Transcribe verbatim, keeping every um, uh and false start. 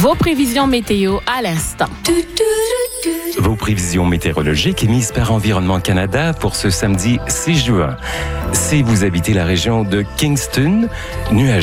Vos prévisions météo à l'instant. Vos prévisions météorologiques émises par Environnement Canada pour ce samedi six juin. Si vous habitez la région de Kingston, nuages